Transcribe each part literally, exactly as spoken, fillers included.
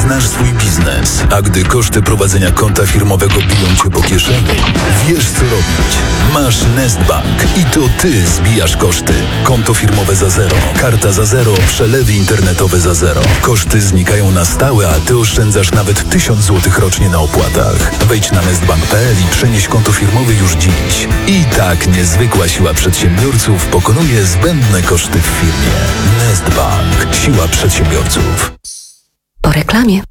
znasz swój biznes, a gdy koszty prowadzenia konta firmowego biją cię po kieszeni, wiesz co robić. Masz Nestbank i to ty zbijasz koszty. Konto firmowe za zero, karta za zero, przelewy internetowe za zero. Koszty znikają na stałe, a ty oszczędzasz nawet tysiąc złotych rocznie na opłatach. Wejdź na nestbank kropka p l i przenieś konto firmowe już dziś. I tak niezwykła siła przedsiębiorców pokonuje zbędne koszty w firmie. Nestbank. Siła przedsiębiorców. Po reklamie.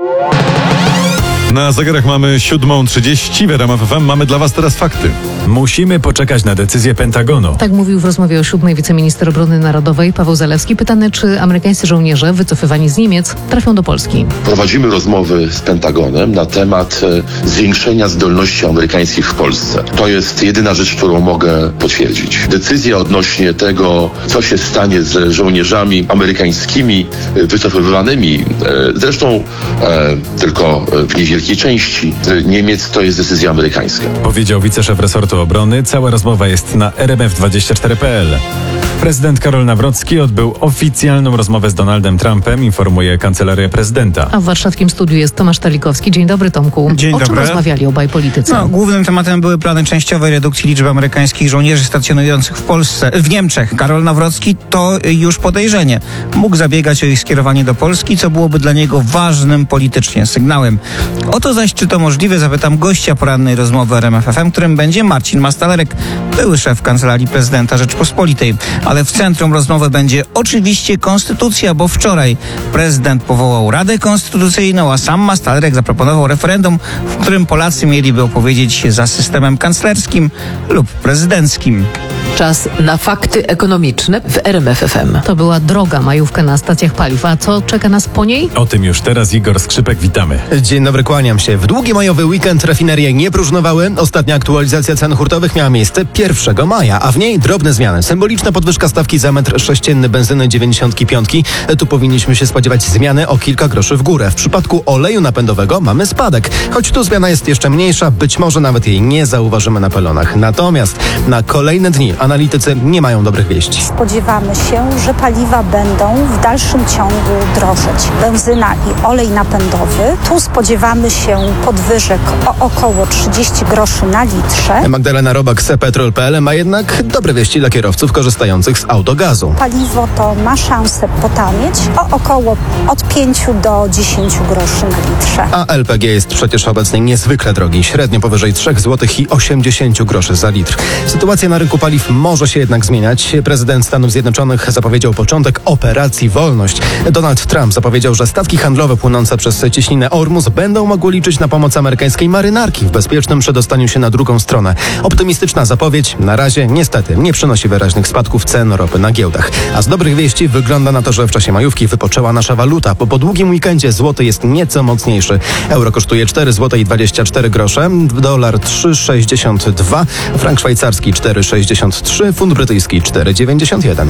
Na zegarach mamy siódmą trzydzieści w R M F F M. Mamy dla was teraz fakty. Musimy poczekać na decyzję Pentagonu. Tak mówił w rozmowie o siódmej wiceminister obrony narodowej Paweł Zalewski, pytany, czy amerykańscy żołnierze wycofywani z Niemiec trafią do Polski. Prowadzimy rozmowy z Pentagonem na temat e, zwiększenia zdolności amerykańskich w Polsce. To jest jedyna rzecz, którą mogę potwierdzić. Decyzja odnośnie tego, co się stanie z żołnierzami amerykańskimi e, wycofywanymi, e, zresztą e, tylko w niewielkiej części z Niemiec, to jest decyzja amerykańska. Powiedział wiceszef resortu obrony. Cała rozmowa jest na r m f dwadzieścia cztery kropka p l. Prezydent Karol Nawrocki odbył oficjalną rozmowę z Donaldem Trumpem, informuje Kancelaria Prezydenta. A w warszawskim studiu jest Tomasz Talikowski. Dzień dobry, Tomku. Dzień o czym dobry. rozmawiali obaj politycy? No, głównym tematem były plany częściowej redukcji liczby amerykańskich żołnierzy stacjonujących w Polsce, w Niemczech. Karol Nawrocki to już podejrzenie. Mógł zabiegać o ich skierowanie do Polski, co byłoby dla niego ważnym politycznie sygnałem. O to zaś, czy to możliwe, zapytam gościa porannej rozmowy R M F F M, którym będzie Marcin Mastalerek, były szef Kancelarii Prezydenta Rzeczpospolitej. Ale w centrum rozmowy będzie oczywiście konstytucja, bo wczoraj prezydent powołał Radę Konstytucyjną, a sam Mastalerek zaproponował referendum, w którym Polacy mieliby opowiedzieć się za systemem kanclerskim lub prezydenckim. Czas na fakty ekonomiczne w R M F F M. To była droga majówka na stacjach paliw. A co czeka nas po niej? O tym już teraz Igor Skrzypek, witamy. Dzień dobry, kłaniam się. W długi majowy weekend rafinerie nie próżnowały. Ostatnia aktualizacja cen hurtowych miała miejsce pierwszego maja, a w niej drobne zmiany. Symboliczna podwyżka stawki za metr sześcienny benzyny dziewięćdziesiąt pięć. Tu powinniśmy się spodziewać zmiany o kilka groszy w górę. W przypadku oleju napędowego mamy spadek. Choć tu zmiana jest jeszcze mniejsza, być może nawet jej nie zauważymy na pelonach. Natomiast na kolejne dni analitycy nie mają dobrych wieści. Spodziewamy się, że paliwa będą w dalszym ciągu drożeć. Benzyna i olej napędowy. Tu spodziewamy się podwyżek o około trzydzieści groszy na litrze. Magdalena Robak z petrol kropka p l ma jednak dobre wieści dla kierowców korzystających z autogazu. Paliwo to ma szansę potanieć o około od pięciu do dziesięciu groszy na litrze. A L P G jest przecież obecnie niezwykle drogi, średnio powyżej trzy złote i osiemdziesiąt groszy za litr. Sytuacja na rynku paliw może się jednak zmieniać. Prezydent Stanów Zjednoczonych zapowiedział początek operacji Wolność. Donald Trump zapowiedział, że statki handlowe płynące przez cieśninę Ormus będą mogły liczyć na pomoc amerykańskiej marynarki w bezpiecznym przedostaniu się na drugą stronę. Optymistyczna zapowiedź na razie niestety nie przynosi wyraźnych spadków cen ropy na giełdach. A z dobrych wieści wygląda na to, że w czasie majówki wypoczęła nasza waluta, bo po długim weekendzie złoty jest nieco mocniejszy. Euro kosztuje cztery złote i dwadzieścia cztery grosze, dolar trzy sześćdziesiąt dwa, frank szwajcarski cztery sześćdziesiąt trzy, funt brytyjski cztery dziewięćdziesiąt jeden.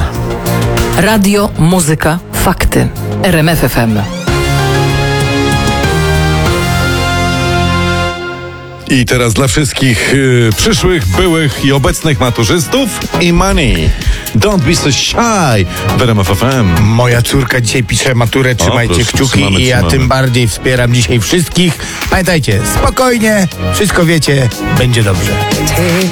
Radio, muzyka, fakty. R M F F M. I teraz dla wszystkich y, przyszłych, byłych i obecnych maturzystów i money. Don't be so shy w R M F F M. Moja córka dzisiaj pisze maturę, trzymajcie proszę, kciuki trzymamy, i ja trzymamy. tym bardziej wspieram dzisiaj wszystkich. Pamiętajcie, spokojnie, wszystko wiecie, będzie dobrze. Take